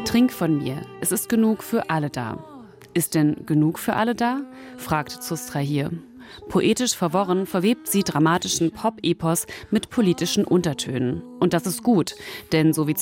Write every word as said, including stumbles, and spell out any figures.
Trink von mir, es ist genug für alle da. Ist denn genug für alle da? Fragt Zustra hier. Poetisch verworren verwebt sie dramatischen Pop-Epos mit politischen Untertönen. Und das ist gut, denn so wie